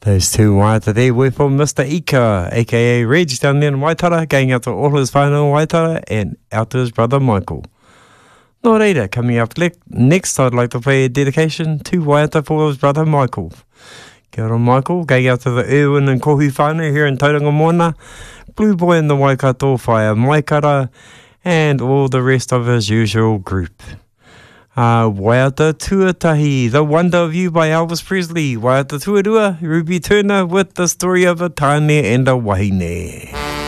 Those two waiata there were from Mr. Ika, aka Reg, down there in Waitara, going out to all his whānau in Waitara and out to his brother Michael. No reira, coming up next, I'd like to play a dedication to waiata for his brother Michael. Kia ora Michael, going out to the Irwin and Kohu whānau here in Tauranga Moana, Blue Boy in the Waikato, Whaia Maikara, and all the rest of his usual group. Waiata Tuatahi, The Wonder of You by Elvis Presley. Waiata Tuarua, Ruby Turner with the story of a tāne and a wahine.